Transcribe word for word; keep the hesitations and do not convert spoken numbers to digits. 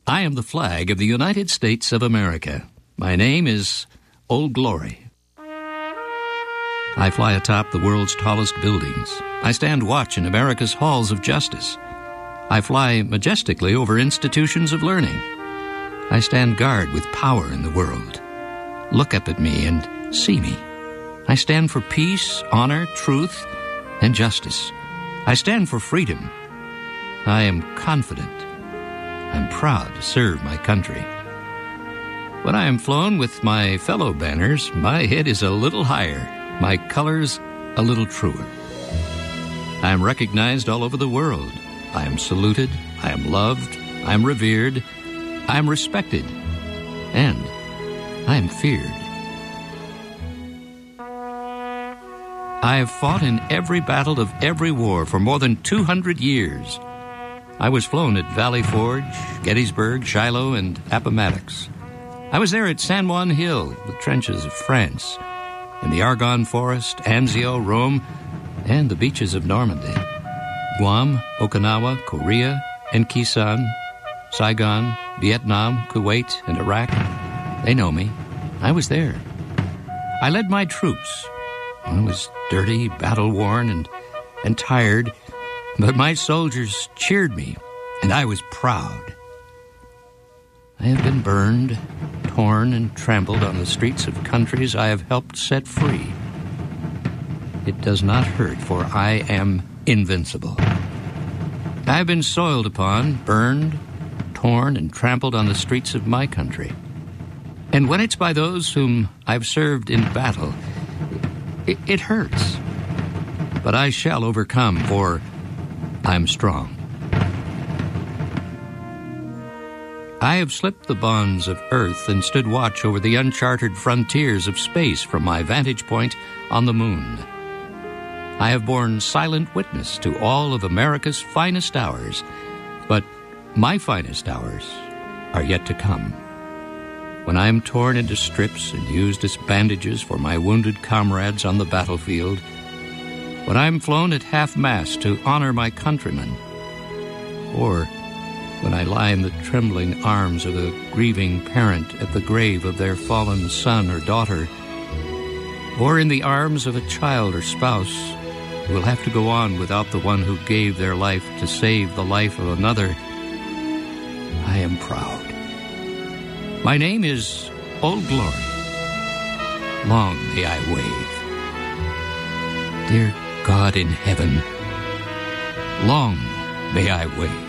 I am the flag of the United States of America. My name is Old Glory. I fly atop the world's tallest buildings. I stand watch in America's halls of justice. I fly majestically over institutions of learning. I stand guard with power in the world. Look up at me and see me. I stand for peace, honor, truth, and justice. I stand for freedom. I am confident. I'm proud to serve my country. When I am flown with my fellow banners, my head is a little higher, my colors a little truer. I am recognized all over the world. I am saluted, I am loved, I am revered, I am respected, and I am feared. I have fought in every battle of every war for more than two hundred years. I was flown at Valley Forge, Gettysburg, Shiloh, and Appomattox. I was there at San Juan Hill, the trenches of France, in the Argonne Forest, Anzio, Rome, and the beaches of Normandy. Guam, Okinawa, Korea, and Quezon, Saigon, Vietnam, Kuwait, and Iraq. They know me. I was there. I led my troops. I was dirty, battle-worn, and, and tired, but my soldiers cheered me, and I was proud. I have been burned, torn, and trampled on the streets of countries I have helped set free. It does not hurt, for I am invincible. I have been soiled upon, burned, torn, and trampled on the streets of my country. And when it's by those whom I've served in battle, it, it hurts. But I shall overcome, for I'm strong. I have slipped the bonds of earth and stood watch over the uncharted frontiers of space from my vantage point on the moon. I have borne silent witness to all of America's finest hours, but my finest hours are yet to come. When I am torn into strips and used as bandages for my wounded comrades on the battlefield, when I am flown at half-mast to honor my countrymen, or when I lie in the trembling arms of a grieving parent at the grave of their fallen son or daughter, or in the arms of a child or spouse who will have to go on without the one who gave their life to save the life of another, I am proud. My name is Old Glory. Long may I wave. Dear God in heaven, long may I wave.